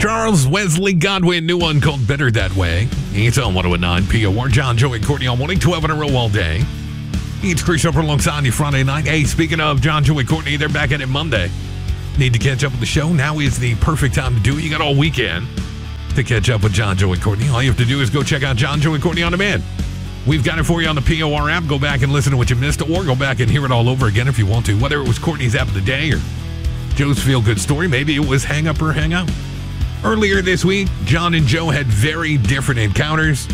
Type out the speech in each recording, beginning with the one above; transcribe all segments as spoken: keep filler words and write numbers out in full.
Charles Wesley Godwin, new one called Better That Way. It's on one oh nine P O R. John, Joey, Courtney on morning, twelve in a row all day. It's Chris Upper alongside you Friday night. Hey, speaking of John, Joey, Courtney, they're back at it Monday. Need to catch up with the show? Now is the perfect time to do it. You got all weekend to catch up with John, Joey, Courtney. All you have to do is go check out John, Joey, Courtney on demand. We've got it for you on the P O R app. Go back and listen to what you missed, or go back and hear it all over again if you want to. Whether it was Courtney's app of the day or Joe's feel-good story, maybe it was hang up or hang out. Earlier this week, John and Joe had very different encounters.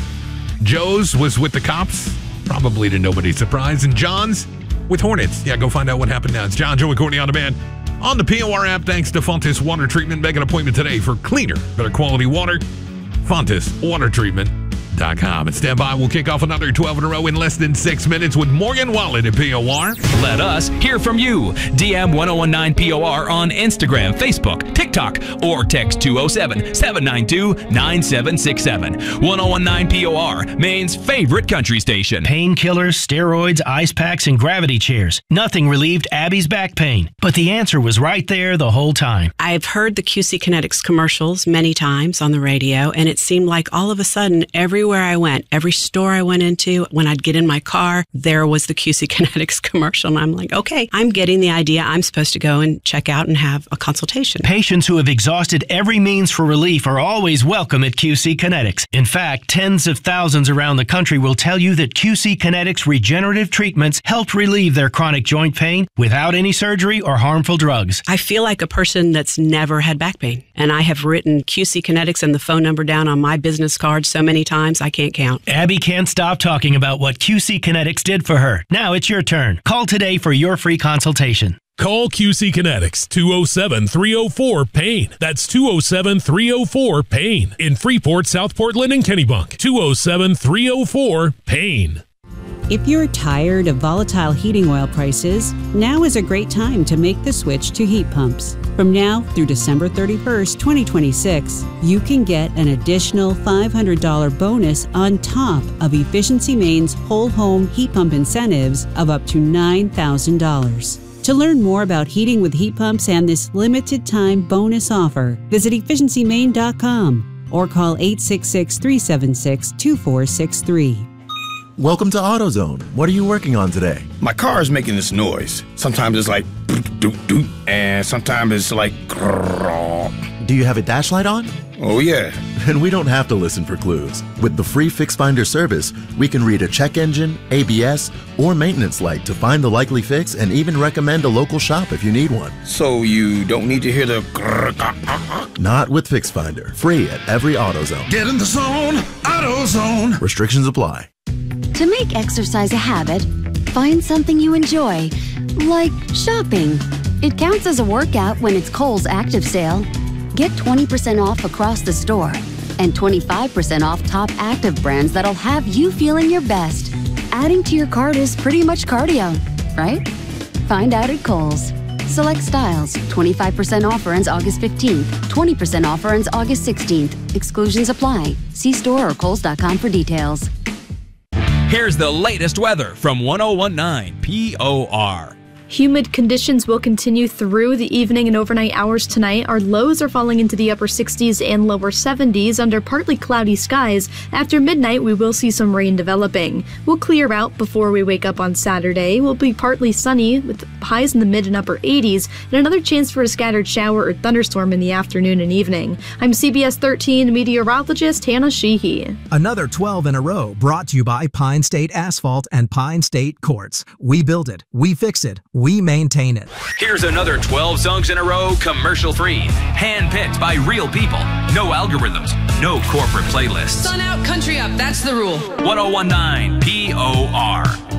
Joe's was with the cops, probably to nobody's surprise, and John's with Hornets. Yeah, go find out what happened now. It's John, Joey, Courtney on demand on the P O R app. Thanks to Fontis Water Treatment. Make an appointment today for cleaner, better quality water. Fontis Water Treatment. And stand by. We'll kick off another twelve in a row in less than six minutes with Morgan Wallen at P O R. Let us hear from you. D M ten nineteen P O R on Instagram, Facebook, TikTok, or text two oh seven, seven nine two, nine seven six seven. ten nineteen P O R, Maine's favorite country station. Painkillers, steroids, ice packs, and gravity chairs. Nothing relieved Abby's back pain. But the answer was right there the whole time. I've heard the Q C Kinetics commercials many times on the radio, and it seemed like all of a sudden every Everywhere I went, every store I went into, when I'd get in my car, there was the Q C Kinetics commercial. And I'm like, okay, I'm getting the idea. I'm supposed to go and check out and have a consultation. Patients who have exhausted every means for relief are always welcome at Q C Kinetics. In fact, tens of thousands around the country will tell you that Q C Kinetics regenerative treatments helped relieve their chronic joint pain without any surgery or harmful drugs. I feel like a person that's never had back pain. And I have written Q C Kinetics and the phone number down on my business card so many times I can't count. Abby can't stop talking about what Q C Kinetics did for her. Now it's your turn. Call today for your free consultation. Call Q C Kinetics, two oh seven, three oh four, PAIN. That's two oh seven, three oh four, PAIN. In Freeport, South Portland, and Kennebunk. two oh seven, three oh four, PAIN. If you're tired of volatile heating oil prices, now is a great time to make the switch to heat pumps. From now through December thirty-first, twenty twenty-six, you can get an additional five hundred dollars bonus on top of Efficiency Maine's whole home heat pump incentives of up to nine thousand dollars. To learn more about heating with heat pumps and this limited time bonus offer, visit efficiency maine dot com or call eight six six, three seven six, two four six three. Welcome to AutoZone. What are you working on today? My car is making this noise. Sometimes it's like doot doot doot, and sometimes it's like grrrr. Do you have a dash light on? Oh yeah. And we don't have to listen for clues. With the free Fix Finder service, we can read a check engine, A B S, or maintenance light to find the likely fix and even recommend a local shop if you need one. So you don't need to hear the grrrr. Not with Fix Finder. Free at every AutoZone. Get in the zone, AutoZone. Restrictions apply. To make exercise a habit, find something you enjoy, like shopping. It counts as a workout when it's Kohl's Active Sale. Get twenty percent off across the store and twenty-five percent off top active brands that'll have you feeling your best. Adding to your cart is pretty much cardio, right? Find out at Kohl's. Select styles. twenty-five percent offer ends August fifteenth. twenty percent offer ends August sixteenth. Exclusions apply. See store or kohls dot com for details. Here's the latest weather from ten nineteen P O R. Humid conditions will continue through the evening and overnight hours tonight. Our lows are falling into the upper sixties and lower seventies under partly cloudy skies. After midnight, we will see some rain developing. We'll clear out before we wake up on Saturday. We'll be partly sunny with highs in the mid and upper eighties and another chance for a scattered shower or thunderstorm in the afternoon and evening. I'm C B S thirteen meteorologist Hannah Sheehy. Another twelve in a row brought to you by Pine State Asphalt and Pine State Quartz. We build it. We fix it. We maintain it. Here's another twelve songs in a row, commercial-free. Hand-picked by real people. No algorithms. No corporate playlists. Sun out, country up. That's the rule. ten nineteen P O R.